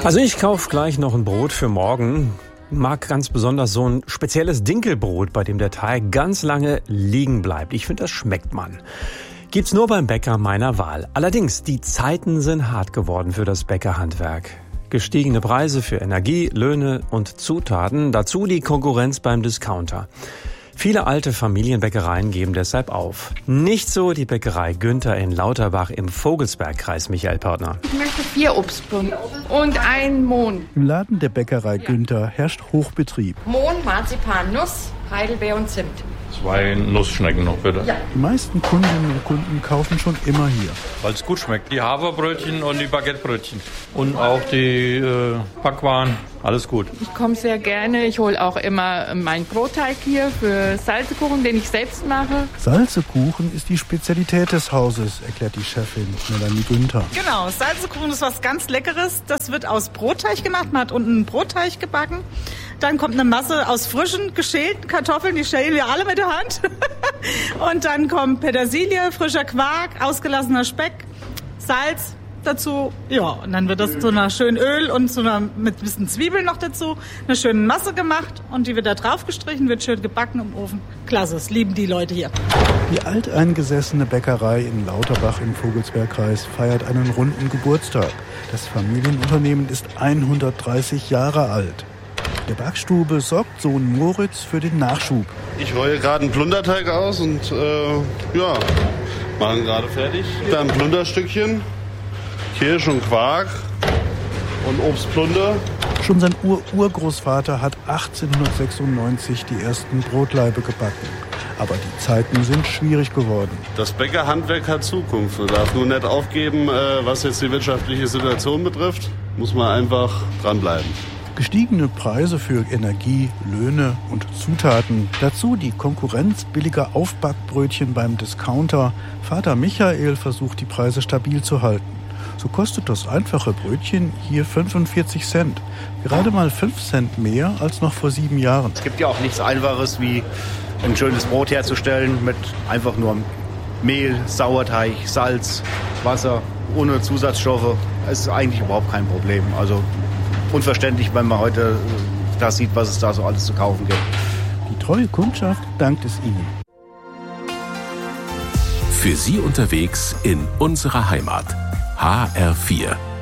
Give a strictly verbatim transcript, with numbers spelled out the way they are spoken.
Also ich kaufe gleich noch ein Brot für morgen. Mag ganz besonders so ein spezielles Dinkelbrot, bei dem der Teig ganz lange liegen bleibt. Ich finde, das schmeckt man. Gibt's nur beim Bäcker meiner Wahl. Allerdings, die Zeiten sind hart geworden für das Bäckerhandwerk. Gestiegene Preise für Energie, Löhne und Zutaten, dazu die Konkurrenz beim Discounter. Viele alte Familienbäckereien geben deshalb auf. Nicht so die Bäckerei Günther in Lauterbach im Vogelsbergkreis, Michael Pörtner. Ich möchte vier Obstblumen und einen Mohn. Im Laden der Bäckerei Günther herrscht Hochbetrieb. Mohn, Marzipan, Nuss, Heidelbeer und Zimt. Zwei Nussschnecken noch bitte. Ja. Die meisten Kundinnen und Kunden kaufen schon immer hier. Weil es gut schmeckt. Die Haferbrötchen und die Baguettebrötchen. Und auch die äh, Backwaren. Alles gut. Ich komme sehr gerne. Ich hole auch immer meinen Brotteig hier für Salzekuchen, den ich selbst mache. Salzekuchen ist die Spezialität des Hauses, erklärt die Chefin Melanie Günther. Genau, Salzekuchen ist was ganz Leckeres. Das wird aus Brotteig gemacht. Man hat unten einen Brotteig gebacken. Dann kommt eine Masse aus frischen, geschälten Kartoffeln. Die schälen wir alle mit der Hand. Und dann kommt Petersilie, frischer Quark, ausgelassener Speck, Salz dazu. Ja, und dann wird das zu einer schönen Öl und zu einer, mit ein bisschen Zwiebeln noch dazu, eine schöne Masse gemacht. Und die wird da drauf gestrichen, wird schön gebacken im Ofen. Klasse, das lieben die Leute hier. Die alteingesessene Bäckerei in Lauterbach im Vogelsbergkreis feiert einen runden Geburtstag. Das Familienunternehmen ist hundertdreißig Jahre alt. Der Backstube sorgt Sohn Moritz für den Nachschub. Ich rolle gerade einen Plunderteig aus und äh, ja, machen gerade fertig. Dann Plunderstückchen, Kirsch und Quark und Obstplunder. Schon sein Ur-Urgroßvater hat achtzehnhundertsechsundneunzig die ersten Brotlaibe gebacken. Aber die Zeiten sind schwierig geworden. Das Bäckerhandwerk hat Zukunft. Man darf nur nicht aufgeben, äh, was jetzt die wirtschaftliche Situation betrifft. Muss man einfach dranbleiben. Gestiegene Preise für Energie, Löhne und Zutaten. Dazu die Konkurrenz billiger Aufbackbrötchen beim Discounter. Vater Michael versucht, die Preise stabil zu halten. So kostet das einfache Brötchen hier fünfundvierzig Cent. Gerade mal fünf Cent mehr als noch vor sieben Jahren. Es gibt ja auch nichts Einfaches wie ein schönes Brot herzustellen mit einfach nur Mehl, Sauerteig, Salz, Wasser, ohne Zusatzstoffe. Es ist eigentlich überhaupt kein Problem. Also unverständlich, wenn man heute da sieht, was es da so alles zu kaufen gibt. Die treue Kundschaft dankt es ihnen. Für Sie unterwegs in unserer Heimat. H R vier.